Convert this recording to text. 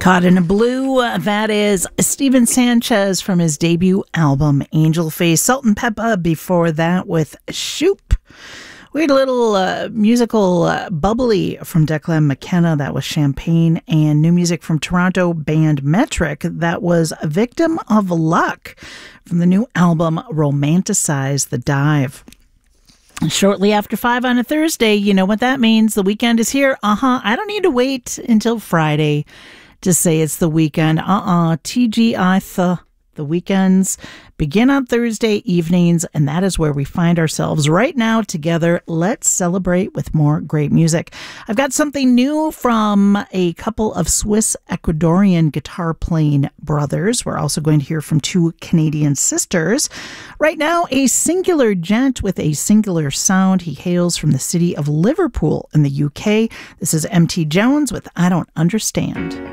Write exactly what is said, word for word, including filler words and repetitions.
Caught in a Blue, uh, that is Steven Sanchez from his debut album, Angel Face. Salt and Peppa before that with Shoop. We had a little uh, musical uh, bubbly from Declan McKenna, that was Champagne, and new music from Toronto band Metric, that was Victim of Luck from the new album Romanticize the Dive. Shortly after five on a Thursday, you know what that means. The weekend is here. Uh-huh. I don't need to wait until Friday to say it's the weekend. Uh-uh. T G I th. The weekends begin on Thursday evenings, and that is where we find ourselves right now together. Let's celebrate with more great music. I've got something new from a couple of Swiss Ecuadorian guitar playing brothers. We're also going to hear from two Canadian sisters. Right now, a singular gent with a singular sound. He hails from the city of Liverpool in the U K. This is M T Jones with I Don't Understand.